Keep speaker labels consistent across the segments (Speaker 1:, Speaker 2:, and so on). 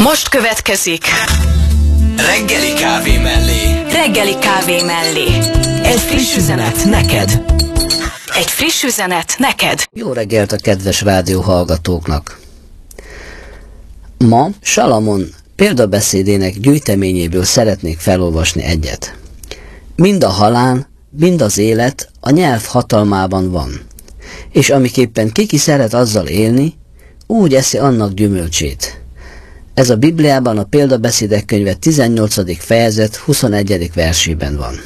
Speaker 1: Most következik
Speaker 2: Reggeli kávé mellé.
Speaker 1: Reggeli kávé mellé.
Speaker 2: Egy friss üzenet neked.
Speaker 1: Egy friss üzenet neked.
Speaker 3: Jó reggelt a kedves rádióhallgatóknak! Ma Salamon példabeszédének gyűjteményéből szeretnék felolvasni egyet. Mind a halál, mind az élet a nyelv hatalmában van, és amiképpen ki szeret azzal élni, úgy eszi annak gyümölcsét. Ez a Bibliában a Példabeszédek könyve 18. fejezet 21. versében van.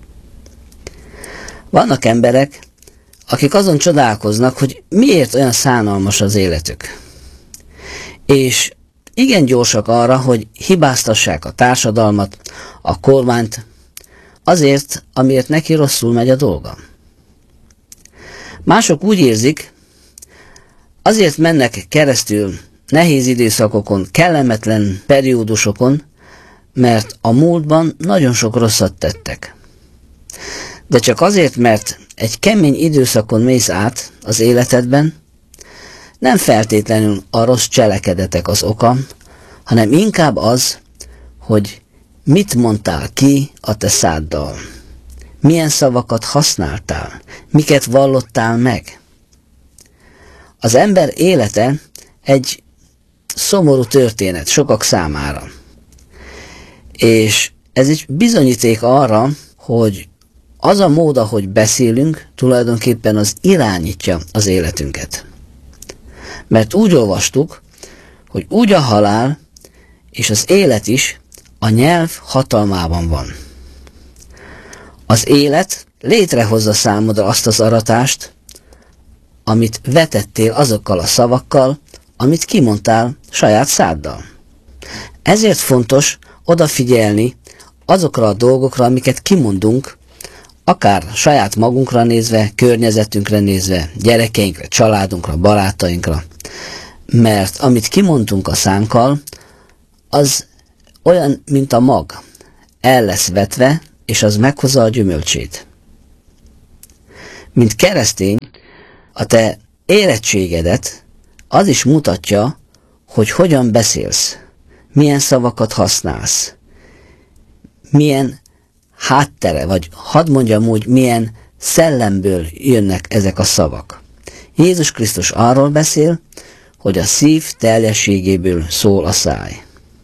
Speaker 3: Vannak emberek, akik azon csodálkoznak, hogy miért olyan szánalmas az életük. És igen gyorsak arra, hogy hibáztassák a társadalmat, a kormányt, azért, amiért neki rosszul megy a dolga. Mások úgy érzik, azért mennek keresztül nehéz időszakokon, kellemetlen periódusokon, mert a múltban nagyon sok rosszat tettek. De csak azért, mert egy kemény időszakon mész át az életedben, nem feltétlenül a rossz cselekedetek az oka, hanem inkább az, hogy mit mondtál ki a te száddal, milyen szavakat használtál, miket vallottál meg. Az ember élete egy szomorú történet sokak számára. És ez egy bizonyíték arra, hogy az a mód, ahogy beszélünk, tulajdonképpen az irányítja az életünket. Mert úgy olvastuk, hogy úgy a halál és az élet is a nyelv hatalmában van. Az élet létrehozza számodra azt az aratást, amit vetettél azokkal a szavakkal, amit kimondtál saját száddal. Ezért fontos odafigyelni azokra a dolgokra, amiket kimondunk, akár saját magunkra nézve, környezetünkre nézve, gyerekeinkre, családunkra, barátainkra. Mert amit kimondtunk a szánkkal, az olyan, mint a mag. El lesz vetve, és az meghozza a gyümölcsét. Mint keresztény, a te érettségedet az is mutatja, hogy hogyan beszélsz, milyen szavakat használsz, milyen háttere, vagy hadd mondjam úgy, milyen szellemből jönnek ezek a szavak. Jézus Krisztus arról beszél, hogy a szív teljességéből szól a száj.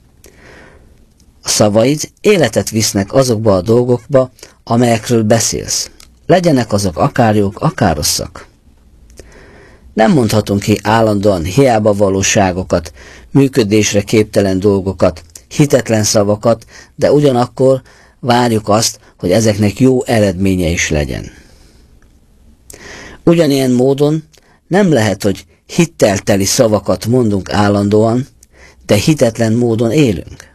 Speaker 3: A szavaid életet visznek azokba a dolgokba, amelyekről beszélsz. Legyenek azok akár jók, akár rosszak. Nem mondhatunk ki állandóan hiába valóságokat, működésre képtelen dolgokat, hitetlen szavakat, de ugyanakkor várjuk azt, hogy ezeknek jó eredménye is legyen. Ugyanilyen módon nem lehet, hogy hittelteli szavakat mondunk állandóan, de hitetlen módon élünk.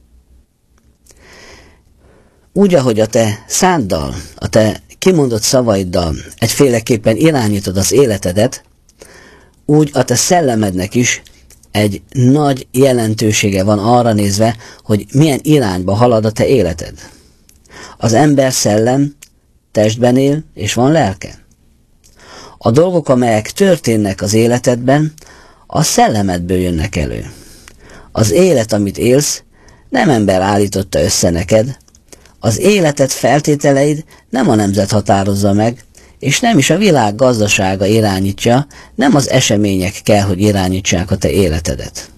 Speaker 3: Úgy, ahogy a te száddal, a te kimondott szavaiddal egyféleképpen irányítod az életedet, úgy a te szellemednek is egy nagy jelentősége van arra nézve, hogy milyen irányba halad a te életed. Az ember szellem testben él, és van lelke. A dolgok, amelyek történnek az életedben, a szellemedből jönnek elő. Az élet, amit élsz, nem ember állította össze neked, az életed feltételeid nem a nemzet határozza meg, és nem is a világ gazdasága irányítja, nem az események kell, hogy irányítsák a te életedet.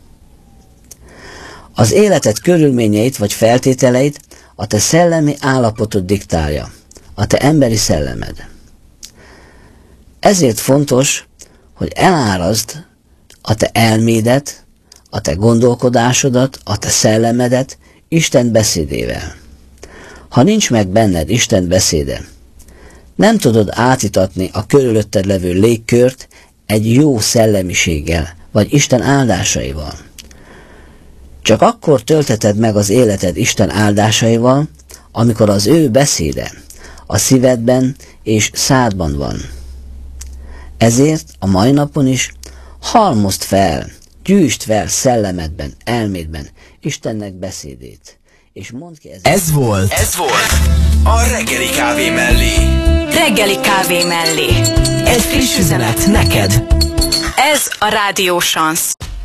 Speaker 3: Az életed körülményeit vagy feltételeit a te szellemi állapotod diktálja, a te emberi szellemed. Ezért fontos, hogy eláraszd a te elmédet, a te gondolkodásodat, a te szellemedet Isten beszédével. Ha nincs meg benned Isten beszéde, nem tudod átitatni a körülötted levő légkört egy jó szellemiséggel, vagy Isten áldásaival. Csak akkor töltheted meg az életed Isten áldásaival, amikor az ő beszéde a szívedben és szádban van. Ezért a mai napon is halmozd fel, gyűjtsd fel szellemedben, elmédben Istennek beszédét. És mondd ki
Speaker 2: Ez volt a Reggeli kávé mellé.
Speaker 1: Reggeli kávé mellé.
Speaker 2: Egy friss üzenet neked.
Speaker 1: Ez a Rádió Chance.